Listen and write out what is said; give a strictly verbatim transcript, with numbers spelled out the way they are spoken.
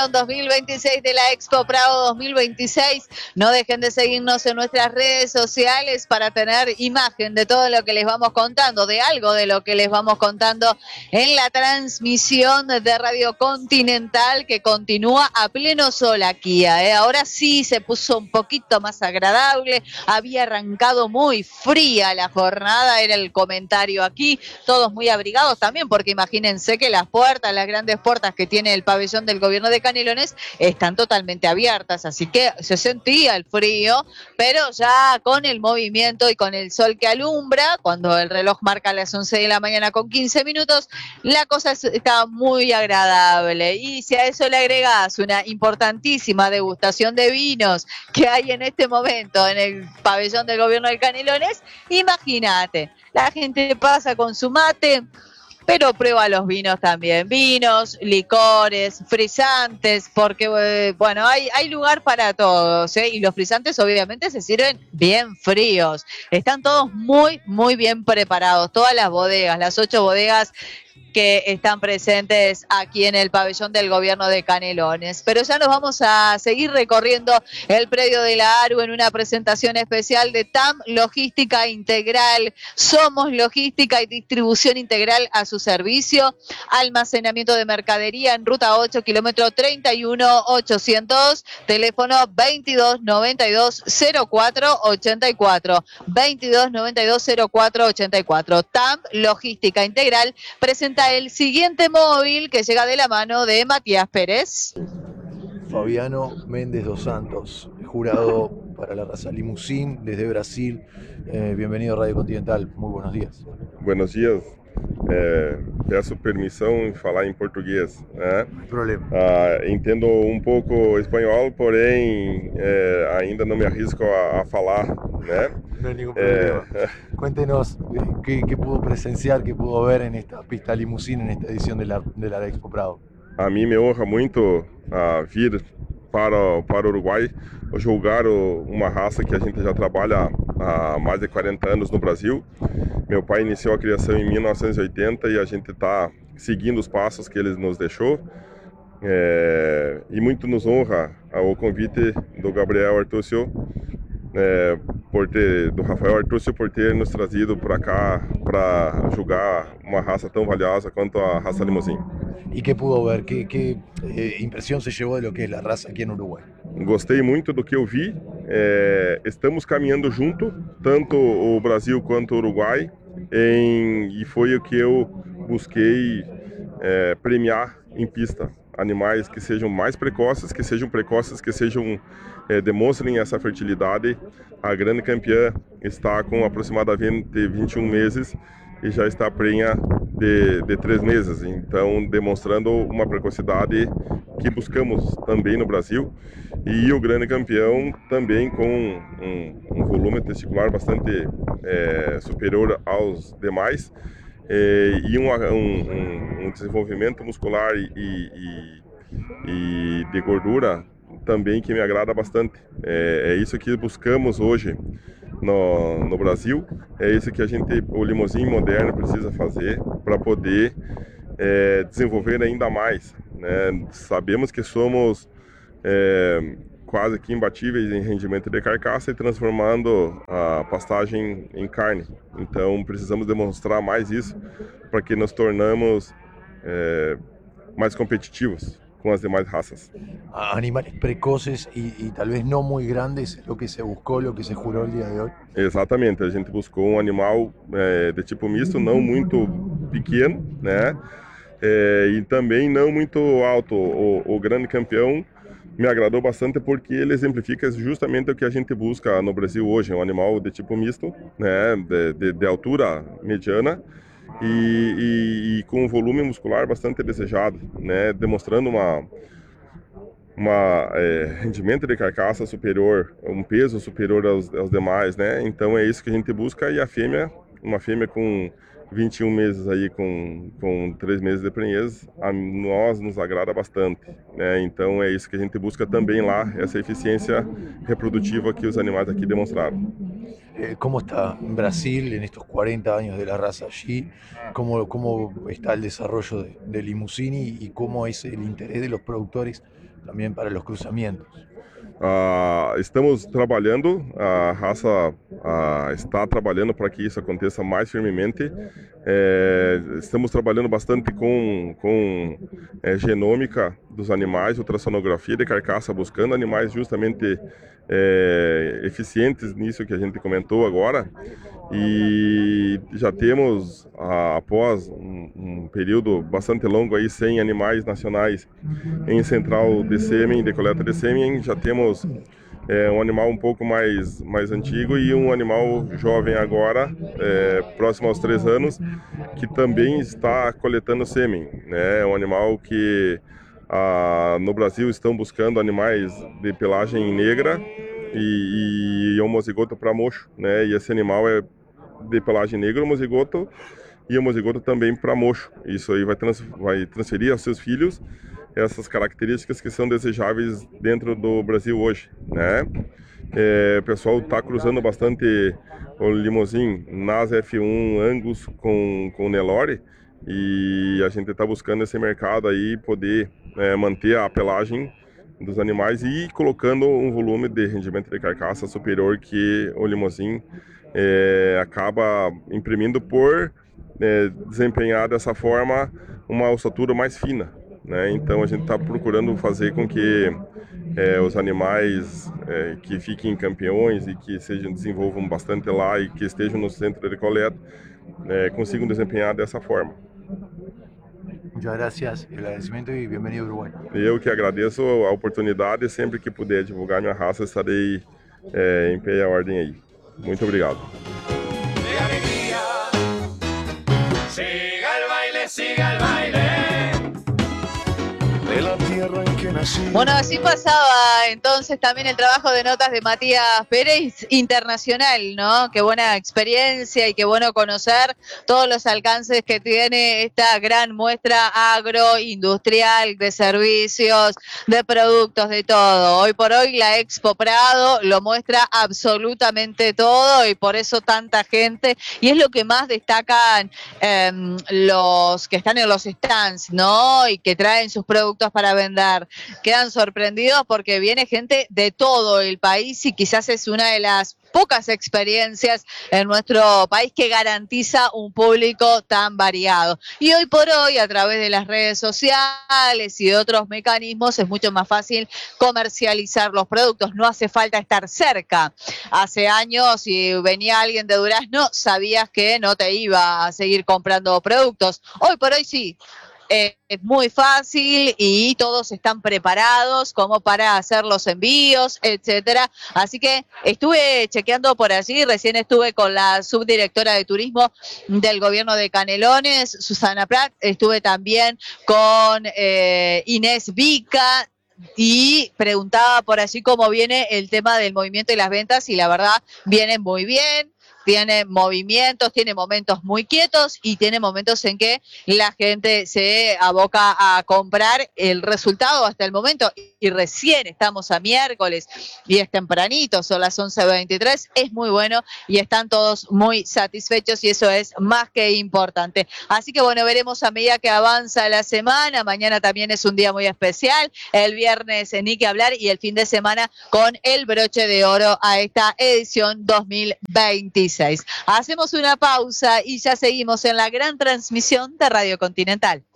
dos mil veintiséis de la Expo Prado dos mil veintiséis. No dejen de seguirnos en nuestras redes sociales para tener imagen de todo lo que les vamos contando, de algo de lo que les vamos contando en la transmisión de Radio Continental que continúa a pleno sol aquí. ¿eh? Ahora sí se puso un poquito más agradable, había arrancado muy fría la jornada, era el comentario aquí, todos muy abrigados también, porque imagínense que las puertas, las grandes puertas que tiene el pabellón del gobierno de Canelones están totalmente abiertas, así que se sentía el frío, pero ya con el movimiento y con el sol que alumbra, cuando el reloj marca las once de la mañana con quince minutos, la cosa está muy agradable. Y si a eso le agregas una importantísima degustación de vinos que hay en este momento en el pabellón del gobierno de Canelones, imagínate, la gente pasa con su mate, pero prueba los vinos también, vinos, licores, frisantes, porque eh, bueno, hay, hay lugar para todos, ¿eh? Y los frisantes obviamente se sirven bien fríos, están todos muy, muy bien preparados, todas las bodegas, las ocho bodegas que están presentes aquí en el pabellón del gobierno de Canelones. Pero ya nos vamos a seguir recorriendo el predio de la ARU en una presentación especial de T A M Logística Integral. Somos logística y distribución integral a su servicio. Almacenamiento de mercadería en ruta ocho, kilómetro treinta y uno ochocientos, teléfono veintidós noventa y dos cero cuatro ochenta y cuatro, veintidós noventa y dos cero cuatro ochenta y cuatro. T A M Logística Integral presenta el siguiente móvil que llega de la mano de Matías Pérez. Fabiano Méndez dos Santos, jurado para la raza Limusín desde Brasil. Eh, bienvenido a Radio Continental, muy buenos días. Buenos dias. É, peço permissão em falar em português. Né? Não hay problema. Ah, entendo um pouco espanhol, porém é, ainda não me arrisco a, a falar. Né? No hay ningún problema. Eh, Cuéntenos qué, qué pudo presenciar, qué pudo ver en esta pista Limusín, en esta edición de la, de la Expo Prado. A mim me honra muito uh, vir para, para o Uruguai julgar o, uma raça que a gente já trabalha há mais de quarenta anos no Brasil. Meu pai iniciou a criação em mil novecentos e oitenta e a gente está seguindo os passos que ele nos deixou. É, e muito nos honra o convite do Gabriel Artúcio, é, por ter, do Rafael Artúcio, por ter nos trazido para cá para julgar uma raça tão valiosa quanto a raça Limousin. ¿Y qué pudo ver? ¿Qué, qué eh, impresión se llevó de lo que es la raza aquí en Uruguay? Gostei muito do que eu vi. É, estamos caminhando junto, tanto o Brasil quanto o Uruguai, em, e foi o que eu busquei é, premiar em pista. Animais que sejam mais precoces, que sejam precoces, que sejam é, demonstrem essa fertilidade. A grande campeã está com aproximadamente vinte e um meses e já está prenha de, de três meses, então demonstrando uma precocidade que buscamos também no Brasil. E o grande campeão também com um, um volume testicular bastante é, superior aos demais, é, e um, um, um desenvolvimento muscular e, e, e de gordura também que me agrada bastante. É, é isso que buscamos hoje no, no Brasil, é isso que a gente, o Limousin moderno, precisa fazer para poder é, desenvolver ainda mais. Né? Sabemos que somos é, quase que imbatíveis em rendimento de carcaça e transformando a pastagem em carne. Então precisamos demonstrar mais isso para que nos tornamos é, mais competitivos com as demais raças. Animales precoces y, y tal vez no muy grandes, es lo que se buscó, lo que se juró el día de hoy. Exatamente, a gente buscou um animal é, de tipo misto, não muito pequeno, né? É, e também não muito alto. O, o grande campeão me agradou bastante porque ele exemplifica justamente o que a gente busca no Brasil hoje, um animal de tipo misto, né? de, de, de altura mediana, E, e, e com um volume muscular bastante desejado, né? Demonstrando uma, uma é, rendimento de carcaça superior, um peso superior aos, aos demais, né? Então é isso que a gente busca. E a fêmea, uma fêmea com vinte e um meses aí, com, com três meses de prenhez, a nós nos agrada bastante, né? Então é isso que a gente busca também lá, essa eficiência reprodutiva que os animais aqui demonstraram. ¿Cómo está Brasil en estos cuarenta años de la raza allí? ¿Cómo, cómo está el desarrollo de, de Limousin y, y cómo es el interés de los productores también para los cruzamientos. Uh, estamos trabalhando, a raça uh, está trabalhando para que isso aconteça mais firmemente. É, estamos trabalhando bastante com, com é, genômica dos animais, ultrassonografia de carcaça, buscando animais justamente é, eficientes nisso que a gente comentou agora. E já temos, uh, após um, um período bastante longo, aí, cem animais nacionais em central de sêmen, de coleta de sêmen, já temos é, um animal um pouco mais, mais antigo e um animal jovem agora, é, próximo aos três anos, que também está coletando sêmen. É um animal que ah, no Brasil estão buscando animais de pelagem negra e, e homozigoto para mocho, né? E esse animal é de pelagem negra, homozigoto, e homozigoto também para mocho. Isso aí vai, trans, vai transferir aos seus filhos essas características que são desejáveis dentro do Brasil hoje, né? É, o pessoal está cruzando bastante o Limousin nas F um Angus com, com Nelore, e a gente está buscando esse mercado aí, poder é, manter a pelagem dos animais e colocando um volume de rendimento de carcaça superior que o Limousin é, acaba imprimindo por é, desempenhar dessa forma uma ossatura mais fina, né? Então a gente está procurando fazer com que é, os animais é, que fiquem campeões e que sejam, desenvolvam bastante lá e que estejam no centro de coleta é, consigam desempenhar dessa forma. Muchas gracias, agradecimento e bem-vindo ao Uruguai. Eu que agradeço a oportunidade, sempre que puder divulgar minha raça, estarei é, em pé e a ordem aí. Muito obrigado. Siga el baile, siga el baile. De la tierra en que nací. Bueno, así pasaba entonces también el trabajo de notas de Matías Pérez, internacional, ¿no? Qué buena experiencia y qué bueno conocer todos los alcances que tiene esta gran muestra agroindustrial, de servicios, de productos, de todo. Hoy por hoy la Expo Prado lo muestra absolutamente todo y por eso tanta gente, y es lo que más destacan eh, los que están en los stands, ¿no? Y que traen sus productos para vender. Quedan sorprendidos porque viene gente de todo el país y quizás es una de las pocas experiencias en nuestro país que garantiza un público tan variado. Y hoy por hoy, a través de las redes sociales y de otros mecanismos, es mucho más fácil comercializar los productos. No hace falta estar cerca. Hace años, si venía alguien de Durazno, sabías que no te iba a seguir comprando productos. Hoy por hoy sí. Eh, es muy fácil y todos están preparados como para hacer los envíos, etcétera. Así que estuve chequeando por allí, recién estuve con la subdirectora de turismo del gobierno de Canelones, Susana Prat, estuve también con eh, Inés Vica, y preguntaba por allí cómo viene el tema del movimiento y las ventas, y la verdad vienen muy bien. Tiene movimientos, tiene momentos muy quietos y tiene momentos en que la gente se aboca a comprar. El resultado hasta el momento, y recién estamos a miércoles y es tempranito, son las once veintitrés, es muy bueno y están todos muy satisfechos y eso es más que importante. Así que bueno, veremos a medida que avanza la semana. Mañana también es un día muy especial, el viernes ni que hablar, y el fin de semana con el broche de oro a esta edición dos mil veintiséis. Hacemos una pausa y ya seguimos en la gran transmisión de Radio Continental.